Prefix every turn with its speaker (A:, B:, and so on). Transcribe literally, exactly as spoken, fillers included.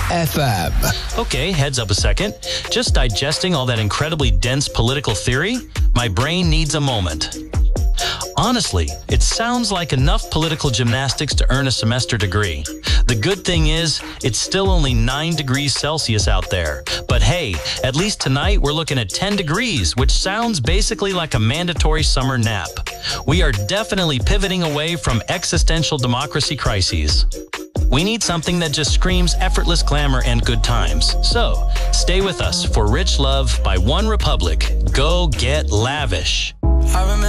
A: F M.
B: Okay, heads up a second. Just digesting all that incredibly dense political theory, my brain needs a moment. Honestly, it sounds like enough political gymnastics to earn a semester degree. The good thing is, it's still only nine degrees Celsius out there. But hey, at least tonight we're looking at ten degrees, which sounds basically like a mandatory summer nap. We are definitely pivoting away from existential democracy crises. We need something that just screams effortless glamour and good times. So, stay with us for Rich Love by One Republic. Go get lavish.
C: I remember